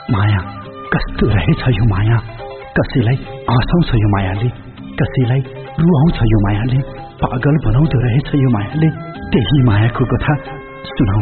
माया कस्तो रहेछ यो माया, कसैलाई हँसाउँछ यो मायाले, कसैलाई रुवाउँछ यो मायाले, पागल बनाउँदो रहेछ यो मायाले। त्यही मायाको कथा सुनाऊ।